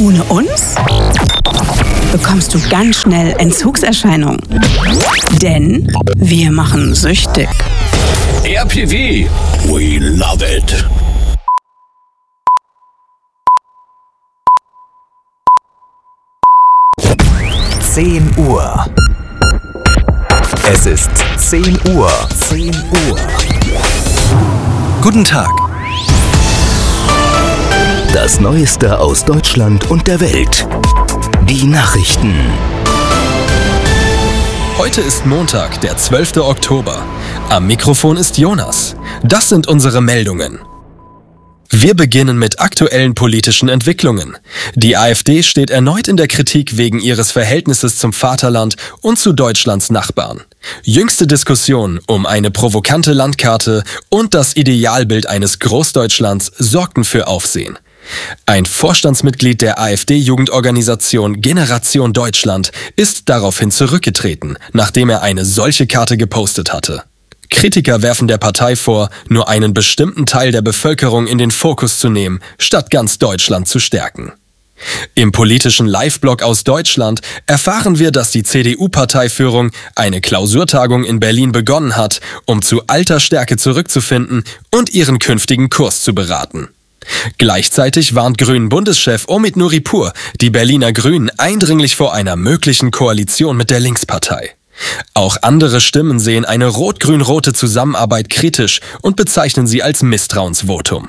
Ohne uns bekommst du ganz schnell Entzugserscheinungen. Denn wir machen süchtig. RPW, we love it. Uhr. Es ist 10 Uhr. Guten Tag. Das Neueste aus Deutschland und der Welt. Die Nachrichten. Heute ist Montag, der 12. Oktober. Am Mikrofon ist Jonas. Das sind unsere Meldungen. Wir beginnen mit aktuellen politischen Entwicklungen. Die AfD steht erneut in der Kritik wegen ihres Verhältnisses zum Vaterland und zu Deutschlands Nachbarn. Jüngste Diskussionen um eine provokante Landkarte und das Idealbild eines Großdeutschlands sorgten für Aufsehen. Ein Vorstandsmitglied der AfD-Jugendorganisation Generation Deutschland ist daraufhin zurückgetreten, nachdem er eine solche Karte gepostet hatte. Kritiker werfen der Partei vor, nur einen bestimmten Teil der Bevölkerung in den Fokus zu nehmen, statt ganz Deutschland zu stärken. Im politischen Live-Blog aus Deutschland erfahren wir, dass die CDU-Parteiführung eine Klausurtagung in Berlin begonnen hat, um zu alter Stärke zurückzufinden und ihren künftigen Kurs zu beraten. Gleichzeitig warnt Grünen-Bundeschef Omid Nuripur die Berliner Grünen eindringlich vor einer möglichen Koalition mit der Linkspartei. Auch andere Stimmen sehen eine rot-grün-rote Zusammenarbeit kritisch und bezeichnen sie als Misstrauensvotum.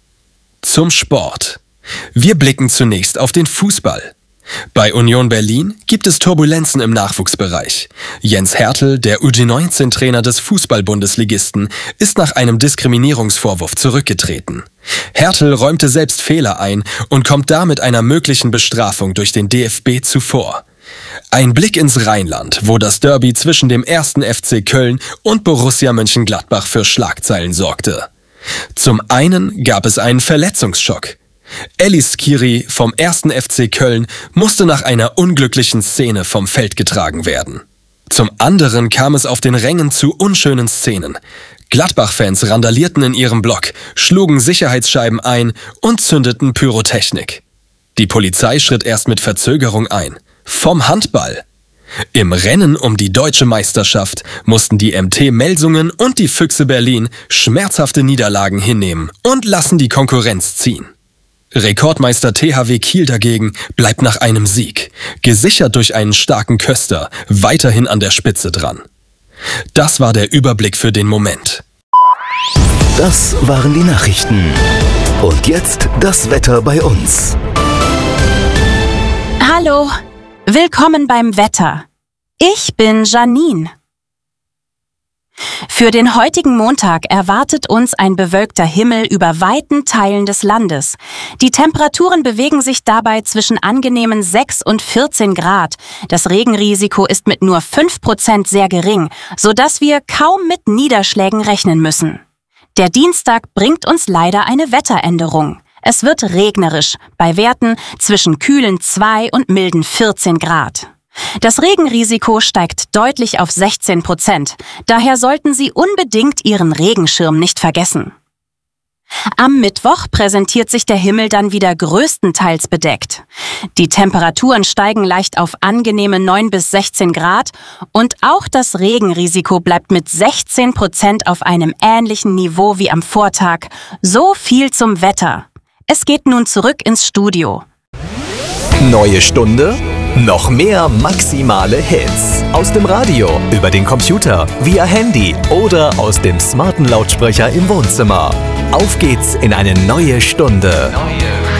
Zum Sport. Wir blicken zunächst auf den Fußball. Bei Union Berlin gibt es Turbulenzen im Nachwuchsbereich. Jens Hertel, der U19-Trainer des Fußball-Bundesligisten, ist nach einem Diskriminierungsvorwurf zurückgetreten. Hertel räumte selbst Fehler ein und kommt damit einer möglichen Bestrafung durch den DFB zuvor. Ein Blick ins Rheinland, wo das Derby zwischen dem 1. FC Köln und Borussia Mönchengladbach für Schlagzeilen sorgte. Zum einen gab es einen Verletzungsschock. Elis Skiri vom 1. FC Köln musste nach einer unglücklichen Szene vom Feld getragen werden. Zum anderen kam es auf den Rängen zu unschönen Szenen. Gladbach-Fans randalierten in ihrem Block, schlugen Sicherheitsscheiben ein und zündeten Pyrotechnik. Die Polizei schritt erst mit Verzögerung ein. Vom Handball. Im Rennen um die deutsche Meisterschaft mussten die MT Melsungen und die Füchse Berlin schmerzhafte Niederlagen hinnehmen und lassen die Konkurrenz ziehen. Rekordmeister THW Kiel dagegen bleibt nach einem Sieg, gesichert durch einen starken Köster, weiterhin an der Spitze dran. Das war der Überblick für den Moment. Das waren die Nachrichten. Und jetzt das Wetter bei uns. Hallo, willkommen beim Wetter. Ich bin Janine. Für den heutigen Montag erwartet uns ein bewölkter Himmel über weiten Teilen des Landes. Die Temperaturen bewegen sich dabei zwischen angenehmen 6 und 14 Grad. Das Regenrisiko ist mit nur 5% sehr gering, sodass wir kaum mit Niederschlägen rechnen müssen. Der Dienstag bringt uns leider eine Wetteränderung. Es wird regnerisch, bei Werten zwischen kühlen 2 und milden 14 Grad. Das Regenrisiko steigt deutlich auf 16%. Daher sollten Sie unbedingt Ihren Regenschirm nicht vergessen. Am Mittwoch präsentiert sich der Himmel dann wieder größtenteils bedeckt. Die Temperaturen steigen leicht auf angenehme 9 bis 16 Grad und auch das Regenrisiko bleibt mit 16% auf einem ähnlichen Niveau wie am Vortag. So viel zum Wetter. Es geht nun zurück ins Studio. Neue Stunde? Noch mehr maximale Hits. Aus dem Radio, über den Computer, via Handy oder aus dem smarten Lautsprecher im Wohnzimmer. Auf geht's in eine neue Stunde.